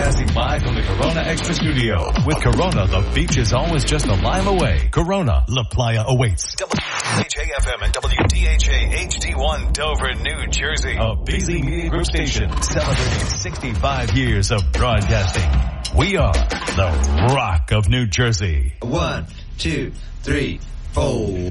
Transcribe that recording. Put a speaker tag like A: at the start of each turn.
A: Broadcasting live from the Corona Extra Studio. With Corona, the beach is always just a mile away. Corona, La Playa awaits.
B: WHAFM and WDHA HD1 Dover, New Jersey.
A: A busy media group station celebrating 65 years of broadcasting. We are the Rock of New Jersey.
C: 1, 2, 3, 4.